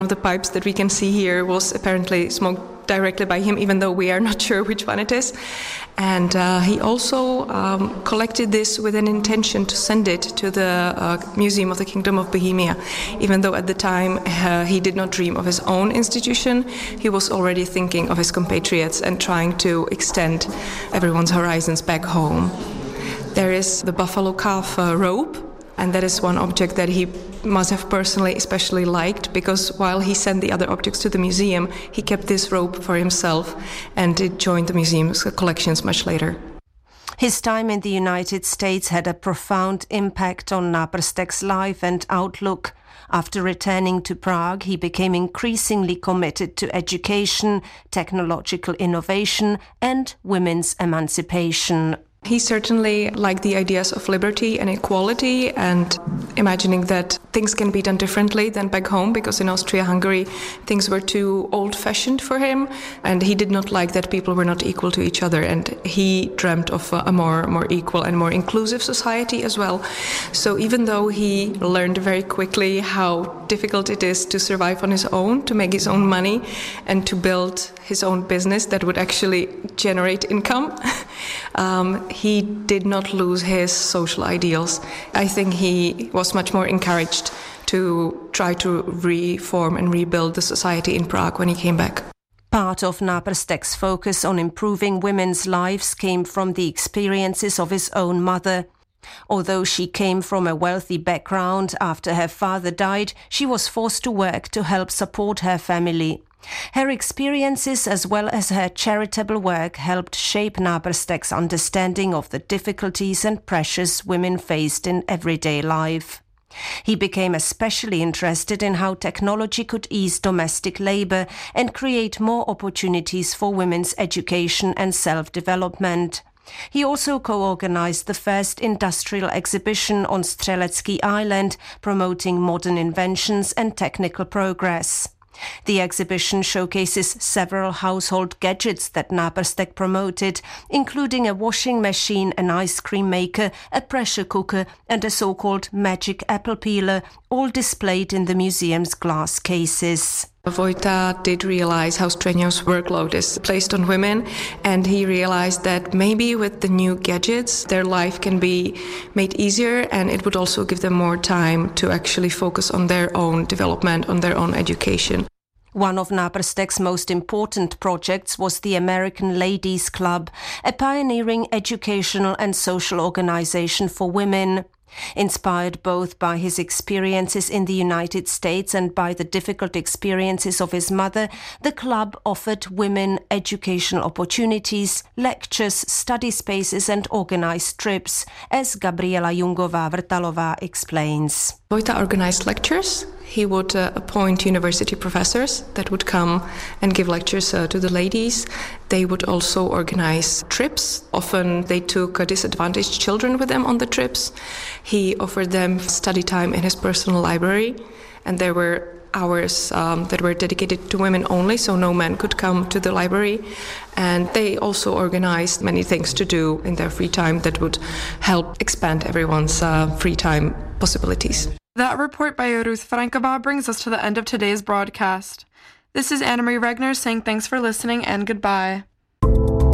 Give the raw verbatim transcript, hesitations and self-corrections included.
One of the pipes that we can see here was apparently smoked directly by him, even though we are not sure which one it is. And uh, he also um, collected this with an intention to send it to the uh, Museum of the Kingdom of Bohemia. Even though at the time uh, he did not dream of his own institution, he was already thinking of his compatriots and trying to extend everyone's horizons back home. There is the buffalo calf uh, robe, and that is one object that he must have personally especially liked, because while he sent the other objects to the museum, he kept this robe for himself, and it joined the museum's collections much later. His time in the United States had a profound impact on Nábrzdek's life and outlook. After returning to Prague, he became increasingly committed to education, technological innovation, and women's emancipation. He certainly liked the ideas of liberty and equality, and imagining that things can be done differently than back home, because in Austria-Hungary things were too old-fashioned for him, and he did not like that people were not equal to each other, and he dreamt of a more, more equal and more inclusive society as well. So even though he learned very quickly how difficult it is to survive on his own, to make his own money, and to build his own business that would actually generate income, um, he did not lose his social ideals. I think he was much more encouraged to try to reform and rebuild the society in Prague when he came back. Part of Nábrzdek's focus on improving women's lives came from the experiences of his own mother. Although she came from a wealthy background, after her father died, she was forced to work to help support her family. Her experiences as well as her charitable work helped shape Nábrzdek's understanding of the difficulties and pressures women faced in everyday life. He became especially interested in how technology could ease domestic labour and create more opportunities for women's education and self-development. He also co-organized the first industrial exhibition on Střelecký Island, promoting modern inventions and technical progress. The exhibition showcases several household gadgets that Nábrzdek promoted, including a washing machine, an ice cream maker, a pressure cooker, and a so-called magic apple peeler, all displayed in the museum's glass cases. Vojta did realize how strenuous workload is placed on women, and he realized that maybe with the new gadgets their life can be made easier, and it would also give them more time to actually focus on their own development, on their own education. One of Nábrzdek's most important projects was the American Ladies Club, a pioneering educational and social organization for women. Inspired both by his experiences in the United States and by the difficult experiences of his mother, the club offered women educational opportunities, lectures, study spaces and organized trips, as Gabriela Jungová-Vrtalová explains. Vojta organized lectures. He would uh, appoint university professors that would come and give lectures uh, to the ladies. They would also organize trips. Often they took uh, disadvantaged children with them on the trips. He offered them study time in his personal library, and there were hours um, that were dedicated to women only, so no men could come to the library. And they also organized many things to do in their free time that would help expand everyone's uh, free time possibilities. That report by Ruth Franková brings us to the end of today's broadcast. This is Anna Marie Regner saying thanks for listening and goodbye.